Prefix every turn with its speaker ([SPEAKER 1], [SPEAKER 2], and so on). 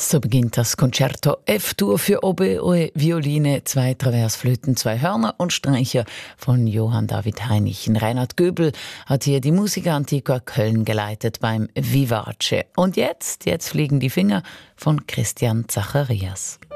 [SPEAKER 1] So beginnt das Concerto F-Dur für Oboe, Violine, 2 Traversflöten, 2 Hörner und Streicher von Johann David Heinichen. Reinhard Göbel hat hier die Musica Antiqua Köln geleitet beim Vivace. Und jetzt fliegen die Finger von Christian Zacharias.